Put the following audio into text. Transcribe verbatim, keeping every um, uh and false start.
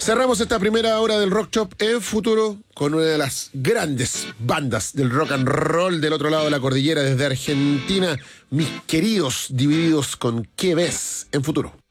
Cerramos esta primera hora del Rock Shop en Futuro con una de las grandes bandas del rock and roll del otro lado de la cordillera desde Argentina, mis queridos Divididos con ¿Qué ves? En Futuro.